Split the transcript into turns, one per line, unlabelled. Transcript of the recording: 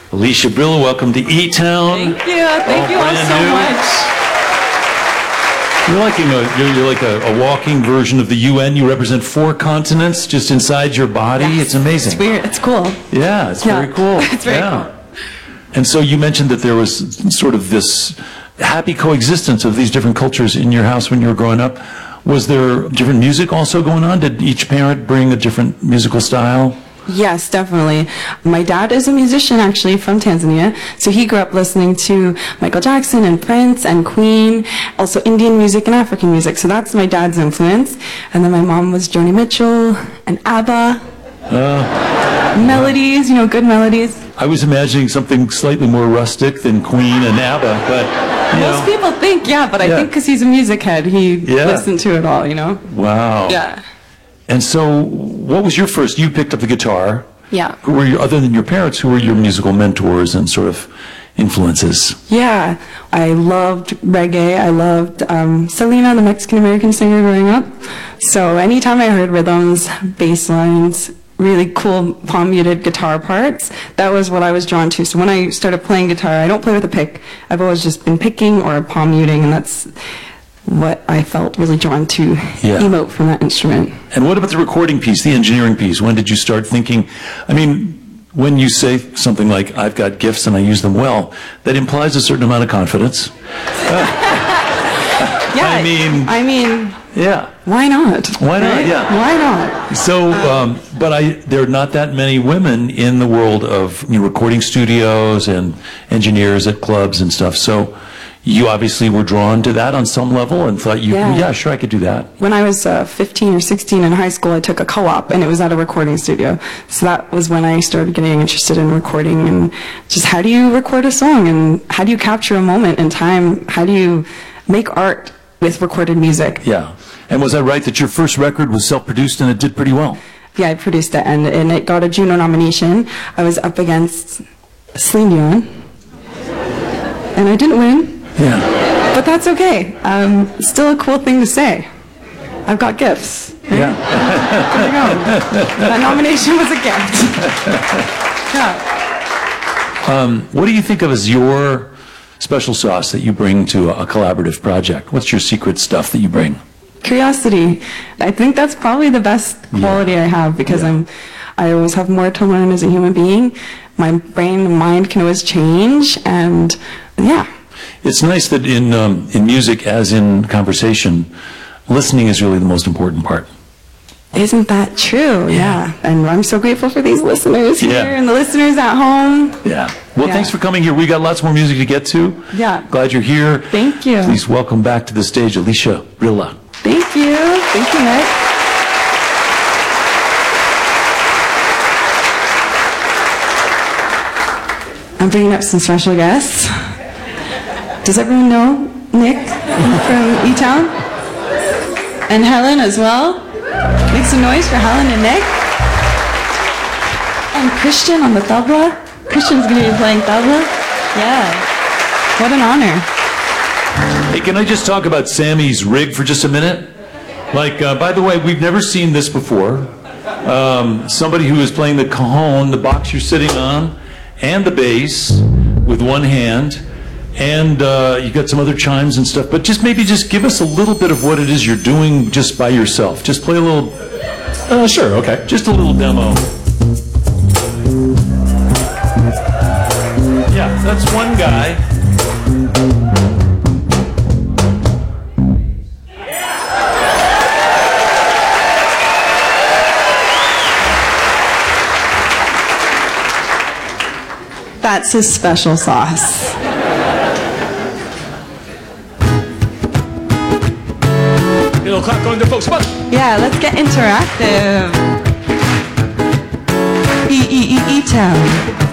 Alicia Brilla, welcome to E-Town.
Thank you. Thank you all so much.
You're like a walking version of the UN. You represent 4 continents just inside your body.
Yes.
It's amazing.
It's weird. It's cool.
Yeah, it's very cool.
It's very cool.
And so you mentioned that there was sort of this happy coexistence of these different cultures in your house when you were growing up. Was there different music also going on? Did each parent bring a different musical style?
Yes, definitely. My dad is a musician, actually, from Tanzania. So he grew up listening to Michael Jackson and Prince and Queen, also Indian music and African music. So that's my dad's influence. And then my mom was Joni Mitchell and ABBA. Melodies, good melodies.
I was imagining something slightly more rustic than Queen and ABBA, but
most people think, but I think because he's a music head, he listened to it all,
Wow.
Yeah.
And so, what was your first? You picked up the guitar.
Yeah.
Who were you, other than your parents, who were your musical mentors and sort of influences?
Yeah, I loved reggae. I loved Selena, the Mexican-American singer, growing up. So anytime I heard rhythms, bass lines, really cool palm-muted guitar parts, that was what I was drawn to. So when I started playing guitar, I don't play with a pick. I've always just been picking or palm-muting, and that's what I felt really drawn to emote from that instrument.
And what about the recording piece, the engineering piece? When did you start thinking, when you say something like, I've got gifts and I use them well, that implies a certain amount of confidence.
Yeah. Why not?
Why not?
Right?
Yeah.
Why not?
So, there are not that many women in the world of recording studios and engineers at clubs and stuff. So, you obviously were drawn to that on some level and thought, sure, I could do that.
When I was 15 or 16 in high school, I took a co-op, and it was at a recording studio. So that was when I started getting interested in recording and just how do you record a song and how do you capture a moment in time? How do you make art with recorded music?
Yeah. And was that right that your first record was self-produced and it did pretty well?
Yeah, I produced it, and it got a Juno nomination. I was up against Celine Dion, and I didn't win.
Yeah.
But that's okay. Still a cool thing to say. I've got gifts. Right?
Yeah.
There you go. That nomination was a gift. Yeah.
What do you think of as your special sauce that you bring to a collaborative project? What's your secret stuff that you bring?
Curiosity. I think that's probably the best quality I have because I always have more to learn as a human being. My brain and mind can always change, and
It's nice that in music, as in conversation, listening is really the most important part.
Isn't that true? Yeah. And I'm so grateful for these listeners here and the listeners at home.
Yeah. Well, thanks for coming here. We got lots more music to get to.
Yeah.
Glad you're here.
Thank you.
Please welcome back to the stage Alicia Brilla.
Thank you. Thank you, Nick. I'm bringing up some special guests. Does everyone know Nick from E-Town? And Helen as well? Make some noise for Helen and Nick. And Christian on the tabla. Christian's going to be playing tabla. Yeah. What an honor.
Hey, can I just talk about Sammy's rig for just a minute? By the way, we've never seen this before. Somebody who is playing the cajon, the box you're sitting on, and the bass with one hand. And you got some other chimes and stuff, but maybe give us a little bit of what it is you're doing just by yourself. Just play a little. Sure, okay. Just a little demo. Yeah, that's one guy.
That's his special sauce.
Little clap going there, folks. Come on.
Yeah, let's get interactive. E-Town.